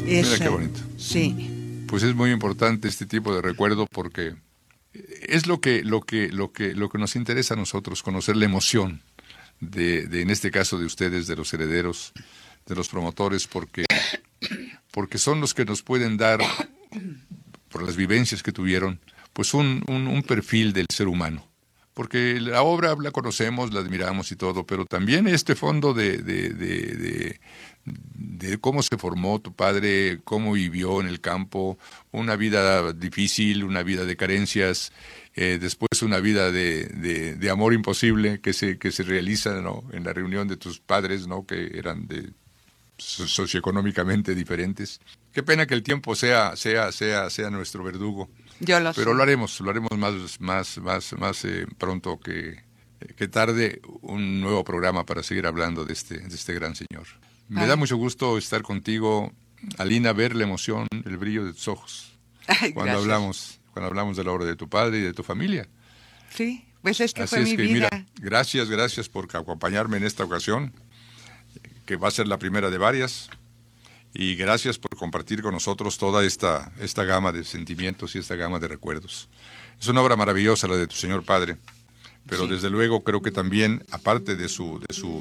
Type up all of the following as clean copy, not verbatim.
Mira qué bonito. Sí. Pues es muy importante este tipo de recuerdo porque es lo que nos interesa a nosotros, conocer la emoción de en este caso de ustedes, de los herederos, de los promotores, porque son los que nos pueden dar, por las vivencias que tuvieron, pues un perfil del ser humano. Porque la obra la conocemos, la admiramos y todo, pero también este fondo de cómo se formó tu padre, cómo vivió en el campo, una vida difícil, una vida de carencias, después una vida de amor imposible que se realiza, ¿no?, en la reunión de tus padres, ¿no?, que eran socioeconómicamente diferentes. Qué pena que el tiempo sea nuestro verdugo. Yo lo Pero sé. lo haremos más pronto que tarde, un nuevo programa para seguir hablando de este gran señor. Me da mucho gusto estar contigo, Alina, ver la emoción, el brillo de tus ojos cuando hablamos de la obra de tu padre y de tu familia. Sí, pues es que Así fue es mi que, vida. mira, gracias por acompañarme en esta ocasión, que va a ser la primera de varias. Y gracias por compartir con nosotros toda esta gama de sentimientos y esta gama de recuerdos. Es una obra maravillosa la de tu señor padre, pero desde luego creo que también, aparte de su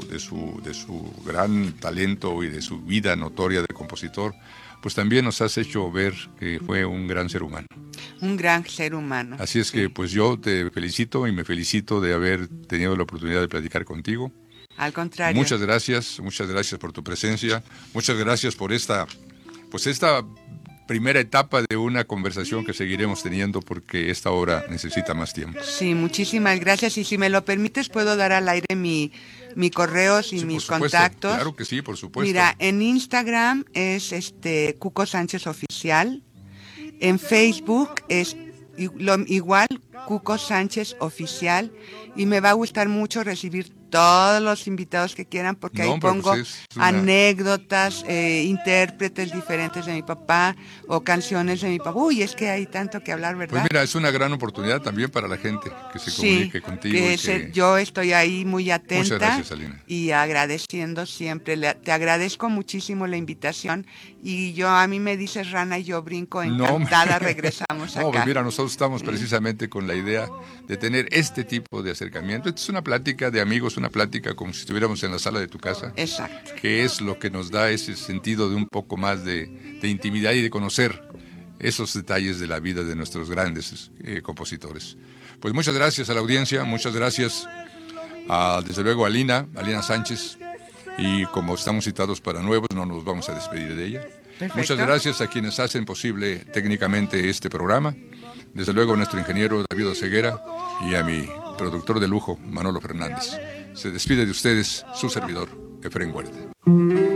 gran talento y de su vida notoria de compositor, pues también nos has hecho ver que fue un gran ser humano. Un gran ser humano. Así es que pues yo te felicito y me felicito de haber tenido la oportunidad de platicar contigo. Al contrario. Muchas gracias por tu presencia, muchas gracias por esta primera etapa de una conversación que seguiremos teniendo porque esta obra necesita más tiempo. Sí, muchísimas gracias y si me lo permites puedo dar al aire mi correos y Sí, mis por supuesto, contactos. claro que sí, por supuesto. Mira, en Instagram es Cuco Sánchez Oficial, en Facebook es igual Cuco Sánchez Oficial y me va a gustar mucho recibir todos los invitados que quieran porque ahí pongo anécdotas, intérpretes diferentes de mi papá o canciones de mi papá. Uy, es que hay tanto que hablar, ¿verdad? Pues mira, es una gran oportunidad también para la gente que se comunique contigo. Yo estoy ahí muy atenta. Muchas gracias, Alina. Y agradeciendo siempre. Te agradezco muchísimo la invitación y a mí me dices Rana y yo brinco encantada, regresamos acá. No, pues mira, nosotros estamos precisamente con la idea de tener este tipo de acercamiento. Esta es una plática de amigos, una plática como si estuviéramos en la sala de tu casa. Exacto. Que es lo que nos da ese sentido de un poco más de intimidad y de conocer esos detalles de la vida de nuestros grandes compositores. Pues muchas gracias a la audiencia, muchas gracias desde luego a Alina Sánchez, y como estamos citados para nuevos, no nos vamos a despedir de ella. Perfecto. Muchas gracias a quienes hacen posible técnicamente este programa, desde luego a nuestro ingeniero David Oseguera y a mi productor de lujo, Manolo Fernández. Se despide de ustedes su servidor, Efraín Huerta.